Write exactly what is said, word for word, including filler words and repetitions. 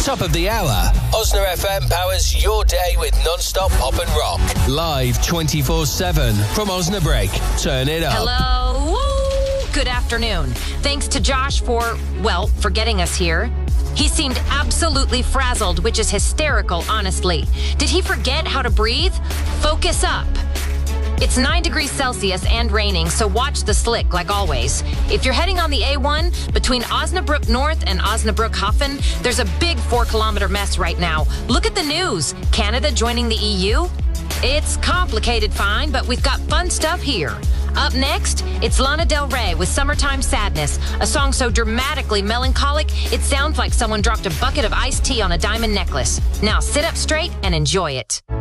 Top of the hour, Osna F M powers your day with non-stop pop and rock. Live twenty-four seven from Osnabrück. Turn it up. Hello. Woo. Good afternoon. Thanks to Josh for, well, for getting us here. He seemed absolutely frazzled, which is hysterical, honestly. Did he forget how to breathe? Focus up. It's nine degrees Celsius and raining, so watch the slick like always. If you're heading on the A one between Osnabrück North and Osnabrück-Hafen, there's a big four-kilometer mess right now. Look at the news. Canada joining the E U? It's complicated, fine, but we've got fun stuff here. Up next, it's Lana Del Rey with Summertime Sadness, a song so dramatically melancholic, it sounds like someone dropped a bucket of iced tea on a diamond necklace. Now sit up straight and enjoy it.